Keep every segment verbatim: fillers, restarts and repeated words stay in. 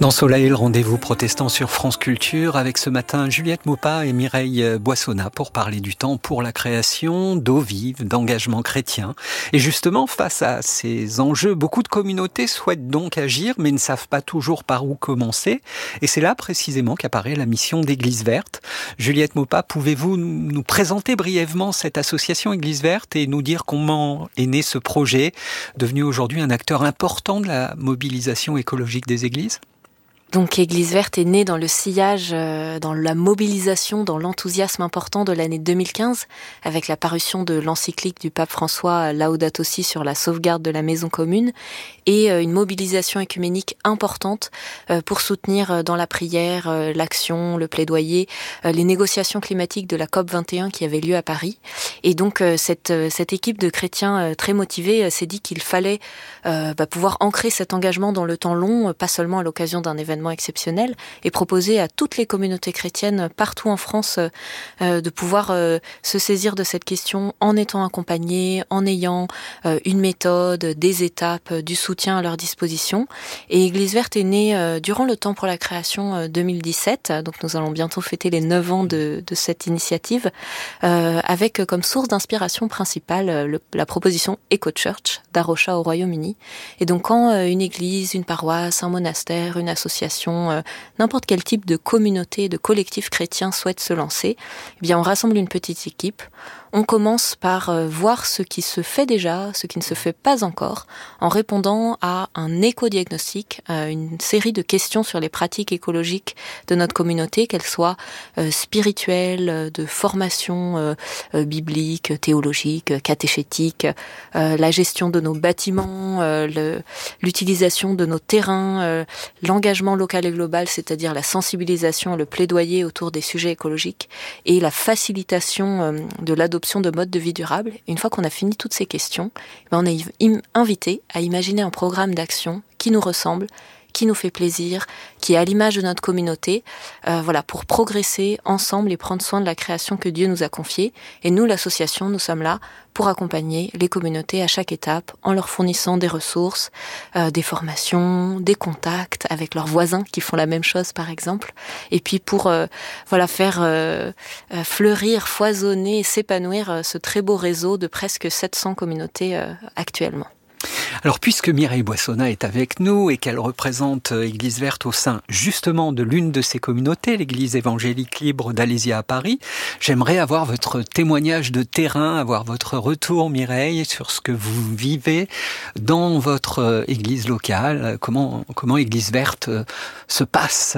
Dans Soleil, le rendez-vous protestant sur France Culture, avec ce matin Juliette Maupas et Mireille Boissonnat pour parler du temps pour la création, d'eau vive, d'engagement chrétien. Et justement, face à ces enjeux, beaucoup de communautés souhaitent donc agir, mais ne savent pas toujours par où commencer. Et c'est là précisément qu'apparaît la mission d'Église Verte. Juliette Maupas, pouvez-vous nous présenter brièvement cette association Église Verte et nous dire comment est né ce projet, devenu aujourd'hui un acteur important de la mobilisation écologique des églises ? Donc Église Verte est née dans le sillage, euh, dans la mobilisation, dans l'enthousiasme important de l'année deux mille quinze, avec la parution de l'encyclique du pape François Laudato Si sur la sauvegarde de la maison commune, et euh, une mobilisation œcuménique importante euh, pour soutenir euh, dans la prière, euh, l'action, le plaidoyer, euh, les négociations climatiques de la C O P vingt et un qui avait lieu à Paris. Et donc euh, cette, euh, cette équipe de chrétiens euh, très motivés euh, s'est dit qu'il fallait euh, bah, pouvoir ancrer cet engagement dans le temps long, euh, pas seulement à l'occasion d'un événement exceptionnel, et proposer à toutes les communautés chrétiennes partout en France euh, de pouvoir euh, se saisir de cette question en étant accompagnés, en ayant euh, une méthode, des étapes, du soutien à leur disposition. Et Église Verte est née euh, durant le temps pour la création euh, deux mille dix-sept, donc nous allons bientôt fêter les neuf ans de, de cette initiative, euh, avec comme source d'inspiration principale euh, le, la proposition Eco-Church d'Arusha au Royaume-Uni. Et donc quand euh, une église, une paroisse, un monastère, une association, Euh, n'importe quel type de communauté, de collectif chrétien souhaite se lancer, eh bien on rassemble une petite équipe. On commence par euh, voir ce qui se fait déjà, ce qui ne se fait pas encore, en répondant à un éco-diagnostic, euh, une série de questions sur les pratiques écologiques de notre communauté, qu'elles soient euh, spirituelles, de formation euh, euh, biblique, théologique, catéchétique, euh, la gestion de nos bâtiments, euh, le, l'utilisation de nos terrains, euh, l'engagement local et global, c'est-à-dire la sensibilisation et le plaidoyer autour des sujets écologiques, et la facilitation euh, de l'adoption de modes de vie durables. Et une fois qu'on a fini toutes ces questions, ben on est invité à imaginer un programme d'action qui nous ressemble, qui nous fait plaisir, qui est à l'image de notre communauté, euh, voilà, pour progresser ensemble et prendre soin de la création que Dieu nous a confiée. Et nous, l'association, nous sommes là pour accompagner les communautés à chaque étape, en leur fournissant des ressources, euh, des formations, des contacts avec leurs voisins qui font la même chose, par exemple. Et puis pour euh, voilà faire euh, euh, fleurir, foisonner, s'épanouir euh, ce très beau réseau de presque sept cents communautés euh, actuellement. Alors, puisque Mireille Boissonnat est avec nous et qu'elle représente Église Verte au sein justement de l'une de ces communautés, l'Église évangélique libre d'Alésia à Paris, j'aimerais avoir votre témoignage de terrain, avoir votre retour, Mireille, sur ce que vous vivez dans votre église locale. Comment, comment Église Verte se passe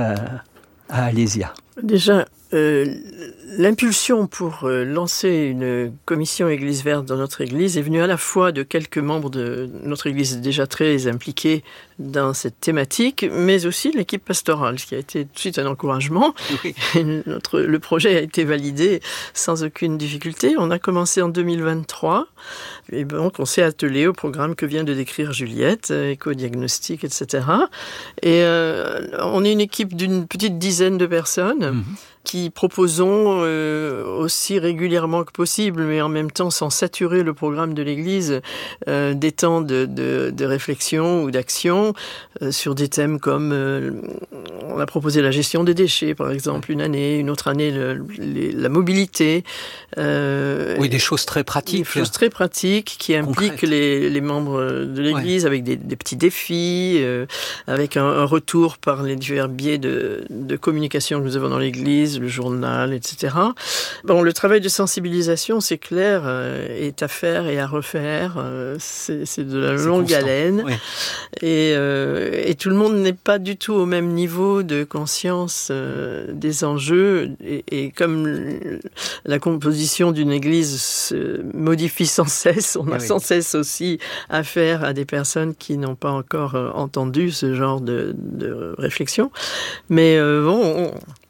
à Alésia ? Déjà, euh, l'impulsion pour euh, lancer une commission Église Verte dans notre église est venue à la fois de quelques membres de notre église déjà très impliqués dans cette thématique, mais aussi de l'équipe pastorale, ce qui a été tout de suite un encouragement. Oui. Notre, le projet a été validé sans aucune difficulté. On a commencé en deux mille vingt-trois, et donc on s'est attelé au programme que vient de décrire Juliette, éco-diagnostic, et cetera. Et euh, on est une équipe d'une petite dizaine de personnes, Mmh. qui proposons euh, aussi régulièrement que possible, mais en même temps sans saturer le programme de l'Église, euh, des temps de, de, de réflexion ou d'action euh, sur des thèmes comme euh, on a proposé la gestion des déchets, par exemple, une année, une autre année le, les, la mobilité. Euh, oui, des choses très pratiques. Des choses très pratiques qui impliquent les, les membres de l'Église, ouais. avec des, des petits défis, euh, avec un, un retour par les divers biais de, de communication que nous avons dans l'Église, le journal, et cetera. Bon, le travail de sensibilisation, c'est clair, euh, est à faire et à refaire. Euh, c'est, c'est de la c'est longue constant. haleine. Oui. Et, euh, et tout le monde n'est pas du tout au même niveau de conscience euh, des enjeux. Et, et comme la composition d'une église se modifie sans cesse, on a oui. sans cesse aussi affaire à des personnes qui n'ont pas encore euh, entendu ce genre de, de réflexion. Mais euh, bon... On,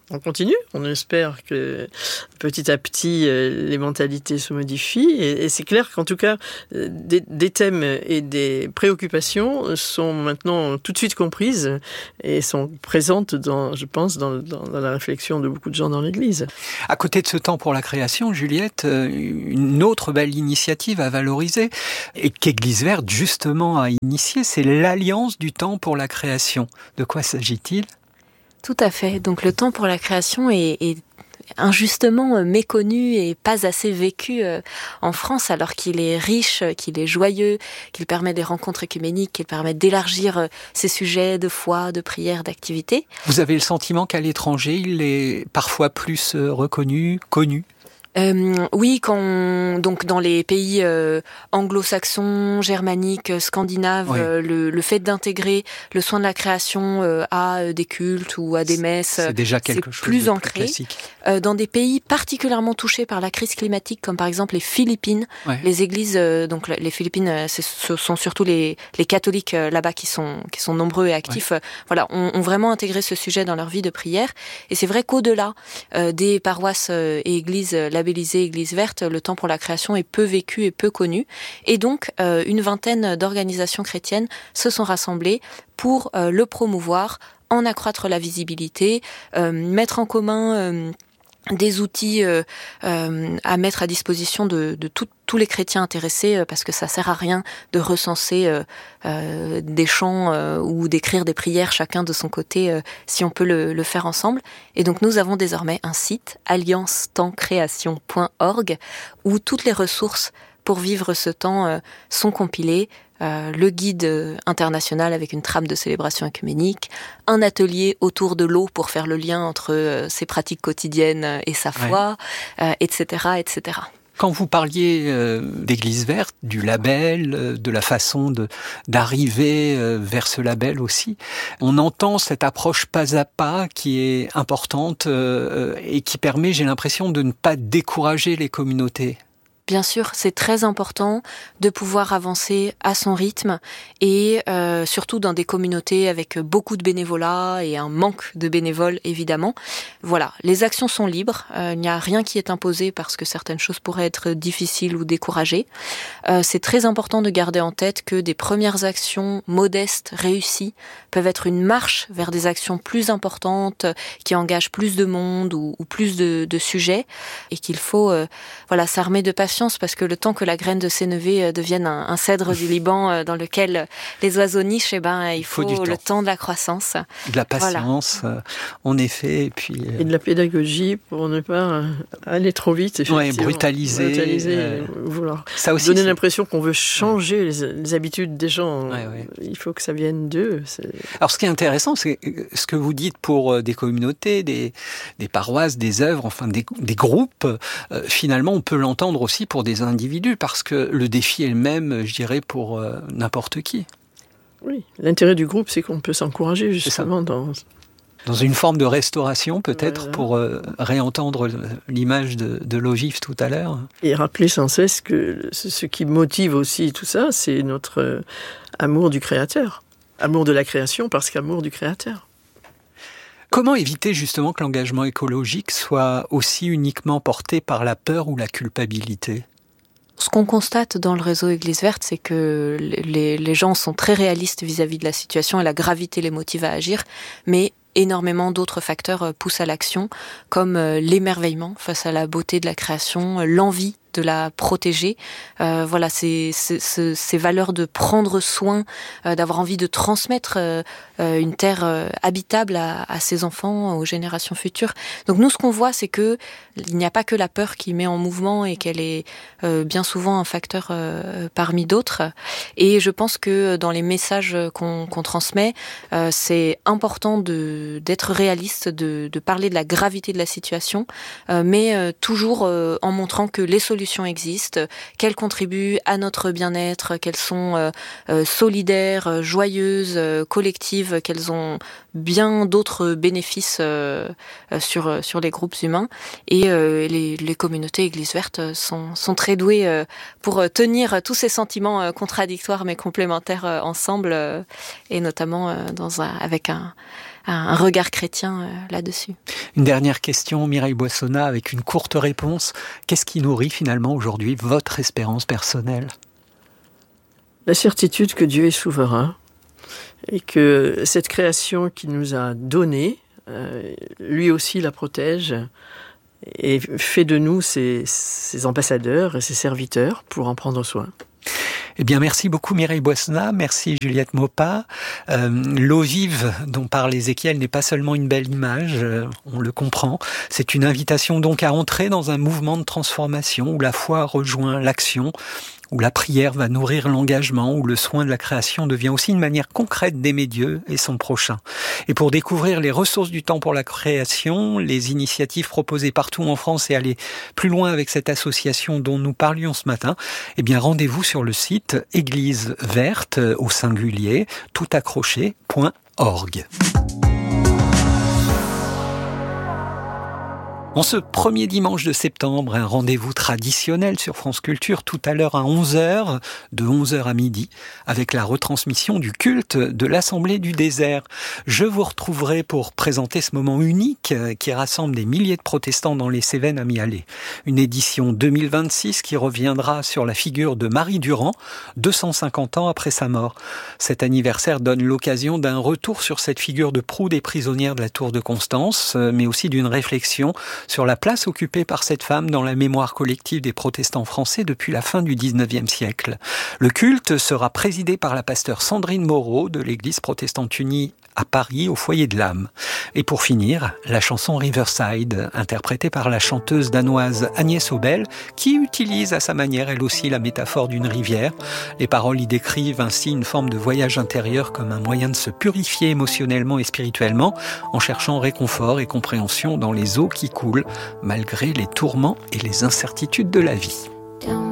On continue, on espère que petit à petit les mentalités se modifient et, et c'est clair qu'en tout cas des, des thèmes et des préoccupations sont maintenant tout de suite comprises et sont présentes dans, je pense, dans, dans, dans la réflexion de beaucoup de gens dans l'Église. À côté de ce temps pour la création, Juliette, une autre belle initiative à valoriser et qu'Église Verte justement a initiée, c'est l'Alliance du temps pour la création. De quoi s'agit-il ? Tout à fait. Donc le temps pour la création est, est injustement méconnu et pas assez vécu en France, alors qu'il est riche, qu'il est joyeux, qu'il permet des rencontres œcuméniques, qu'il permet d'élargir ses sujets de foi, de prière, d'activité. Vous avez le sentiment qu'à l'étranger, il est parfois plus reconnu, connu ? Euh, oui, quand donc dans les pays euh, anglo-saxons, germaniques, scandinaves, oui. euh, le, le fait d'intégrer le soin de la création euh, à des cultes ou à des messes, c'est déjà quelque c'est chose plus de ancré. Plus classique. Euh, dans des pays particulièrement touchés par la crise climatique, comme par exemple les Philippines, ouais. les églises, euh, donc les Philippines, c'est, ce sont surtout les, les catholiques euh, là-bas qui sont qui sont nombreux et actifs. Ouais. Euh, voilà, ont, ont vraiment intégré ce sujet dans leur vie de prière. Et c'est vrai qu'au-delà euh, des paroisses euh, et églises labellisées Église Verte, le temps pour la création est peu vécu et peu connu. Et donc, euh, une vingtaine d'organisations chrétiennes se sont rassemblées pour euh, le promouvoir, en accroître la visibilité, euh, mettre en commun euh, des outils euh, euh, à mettre à disposition de, de tout, tous les chrétiens intéressés, euh, parce que ça sert à rien de recenser euh, euh, des chants euh, ou d'écrire des prières chacun de son côté euh, si on peut le, le faire ensemble. Et donc nous avons désormais un site, alliance temps création point org, où toutes les ressources pour vivre ce temps euh, sont compilées. Euh, le guide euh, international avec une trame de célébration œcuménique, un atelier autour de l'eau pour faire le lien entre euh, ses pratiques quotidiennes et sa foi, ouais. euh, et cetera, et cetera. Quand vous parliez euh, d'Église Verte, du label, euh, de la façon de, d'arriver euh, vers ce label aussi, on entend cette approche pas à pas qui est importante euh, et qui permet, j'ai l'impression, de ne pas décourager les communautés. Bien sûr, c'est très important de pouvoir avancer à son rythme et euh, surtout dans des communautés avec beaucoup de bénévolat et un manque de bénévoles, évidemment. Voilà, les actions sont libres, euh, il n'y a rien qui est imposé parce que certaines choses pourraient être difficiles ou découragées. Euh, c'est très important de garder en tête que des premières actions modestes, réussies, peuvent être une marche vers des actions plus importantes qui engagent plus de monde ou, ou plus de, de sujets et qu'il faut euh, voilà, s'armer de patience parce que le temps que la graine de sénévé devienne un, un cèdre du Liban dans lequel les oiseaux nichent, eh ben, il faut, il faut le temps. temps de la croissance. De la patience, voilà. euh, en effet. Et, puis, euh... et de la pédagogie pour ne pas aller trop vite. Oui, brutaliser. brutaliser euh... vouloir ça aussi, donner c'est... l'impression qu'on veut changer ouais. les, les habitudes des gens. Ouais, ouais. Il faut que ça vienne d'eux. C'est... Alors, ce qui est intéressant, c'est ce que vous dites pour des communautés, des, des paroisses, des œuvres, enfin des, des groupes. Euh, finalement, on peut l'entendre aussi pour des individus, parce que le défi est le même, je dirais, pour euh, n'importe qui. Oui, l'intérêt du groupe, c'est qu'on peut s'encourager justement dans... Dans une forme de restauration, peut-être, voilà. pour euh, réentendre l'image de, de l'ogive tout à l'heure. Et rappeler sans cesse que ce qui motive aussi tout ça, c'est notre euh, amour du Créateur. Amour de la création, parce qu'amour du Créateur. Comment éviter justement que l'engagement écologique soit aussi uniquement porté par la peur ou la culpabilité ? Ce qu'on constate dans le réseau Église Verte, c'est que les, les gens sont très réalistes vis-à-vis de la situation et la gravité les motive à agir, mais énormément d'autres facteurs poussent à l'action, comme l'émerveillement face à la beauté de la création, l'envie de la protéger. Euh, voilà, c'est, c'est, c'est, ces valeurs de prendre soin, euh, d'avoir envie de transmettre euh, une terre euh, habitable à, à ses enfants, aux générations futures. Donc nous, ce qu'on voit, c'est que il n'y a pas que la peur qui met en mouvement et qu'elle est euh, bien souvent un facteur euh, parmi d'autres. Et je pense que dans les messages qu'on, qu'on transmet, euh, c'est important de, d'être réaliste, de, de parler de la gravité de la situation, euh, mais euh, toujours euh, en montrant que les solutions existent, qu'elles contribuent à notre bien-être, qu'elles sont euh, euh, solidaires, joyeuses, euh, collectives, qu'elles ont bien d'autres bénéfices euh, sur sur les groupes humains. Et euh, les, les communautés Église Verte sont sont très douées euh, pour tenir tous ces sentiments euh, contradictoires mais complémentaires euh, ensemble, euh, et notamment euh, dans un avec un un regard chrétien euh, là-dessus. Une dernière question, Mireille Boissonnat, avec une courte réponse. Qu'est-ce qui nourrit finalement aujourd'hui votre espérance personnelle ? La certitude que Dieu est souverain et que cette création qu'il nous a donnée, euh, lui aussi la protège et fait de nous ses, ses ambassadeurs et ses serviteurs pour en prendre soin. Eh bien, merci beaucoup Mireille Boissonnat, merci Juliette Maupas. Euh, l'eau vive dont parle Ézéchiel n'est pas seulement une belle image, euh, on le comprend. C'est une invitation donc à entrer dans un mouvement de transformation où la foi rejoint l'action, où la prière va nourrir l'engagement, où le soin de la création devient aussi une manière concrète d'aimer Dieu et son prochain. Et pour découvrir les ressources du temps pour la création, les initiatives proposées partout en France et aller plus loin avec cette association dont nous parlions ce matin, eh bien rendez-vous sur le site église verte au singulier toutaccroché point org. En ce premier dimanche de septembre, un rendez-vous traditionnel sur France Culture tout à l'heure à onze heures, de onze heures à midi, avec la retransmission du culte de l'Assemblée du désert. Je vous retrouverai pour présenter ce moment unique qui rassemble des milliers de protestants dans les Cévennes à Mialet. Une édition deux mille vingt-six qui reviendra sur la figure de Marie Durand, deux cent cinquante ans après sa mort. Cet anniversaire donne l'occasion d'un retour sur cette figure de proue des prisonnières de la Tour de Constance, mais aussi d'une réflexion sur la place occupée par cette femme dans la mémoire collective des protestants français depuis la fin du dix-neuvième siècle. Le culte sera présidé par la pasteure Sandrine Moreau de l'Église protestante unie à Paris, au foyer de l'âme. Et pour finir, la chanson Riverside, interprétée par la chanteuse danoise Agnès Obel, qui utilise à sa manière elle aussi la métaphore d'une rivière. Les paroles y décrivent ainsi une forme de voyage intérieur comme un moyen de se purifier émotionnellement et spirituellement, en cherchant réconfort et compréhension dans les eaux qui coulent, malgré les tourments et les incertitudes de la vie.